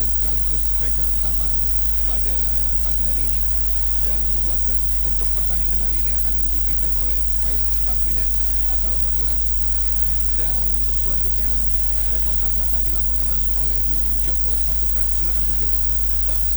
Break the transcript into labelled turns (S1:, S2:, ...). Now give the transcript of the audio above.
S1: dan sekaligus striker utama pada pagi hari ini. Dan wasit untuk pertandingan hari ini akan dipimpin oleh Said Martinez asal Honduras. Dan untuk selanjutnya, reportase akan dilaporkan langsung oleh Bung Joko Saputra. Silakan Bung Joko.